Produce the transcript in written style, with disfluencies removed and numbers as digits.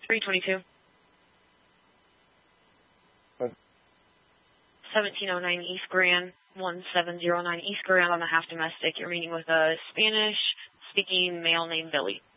322. What? 1709 East Grand, 1709 East Grand on the half domestic. You're meeting with a Spanish-speaking male named Billy.